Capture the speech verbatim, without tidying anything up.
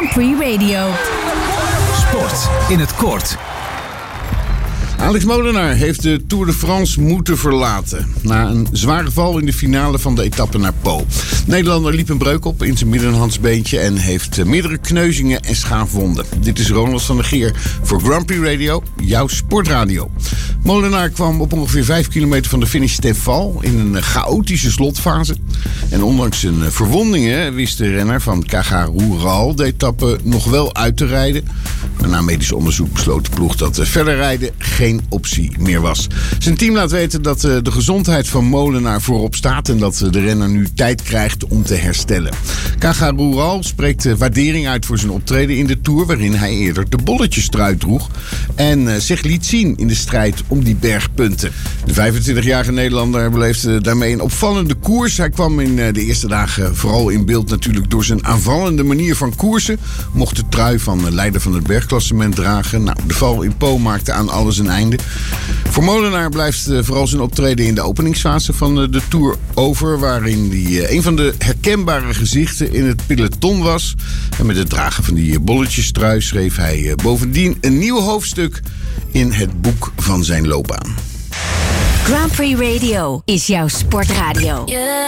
Grand Prix Radio. Sport in het kort. Alex Molenaar heeft de Tour de France moeten verlaten. Na een zware val in de finale van de etappe naar Po. Nederlander liep een breuk op in zijn middenhandsbeentje en heeft meerdere kneuzingen en schaafwonden. Dit is Ronald van der Geer voor Grand Prix Radio, jouw sportradio. Molenaar kwam op ongeveer vijf kilometer van de finish ten val in een chaotische slotfase. En ondanks zijn verwondingen wist de renner van K G Roural de etappe nog wel uit te rijden. Maar na medisch onderzoek besloot de ploeg dat verder rijden geen optie meer was. Zijn team laat weten dat de gezondheid van Molenaar voorop staat en dat de renner nu tijd krijgt om te herstellen. K G Roural spreekt waardering uit voor zijn optreden in de Tour, waarin hij eerder de bolletjestrui droeg en zich liet zien in de strijd om die bergpunten. De vijfentwintigjarige Nederlander beleefde daarmee een opvallende koers. Hij kwam in de eerste dagen vooral in beeld natuurlijk door zijn aanvallende manier van koersen. Mocht de trui van leider van het bergklassement dragen. Nou, de val in Po maakte aan alles een einde. Voor Molenaar blijft vooral zijn optreden in de openingsfase van de Tour over, waarin hij een van de herkenbare gezichten in het peloton was. En met het dragen van die bolletjestrui schreef hij bovendien een nieuw hoofdstuk in het boek van zijn loopbaan. Grand Prix Radio is jouw sportradio. Yeah.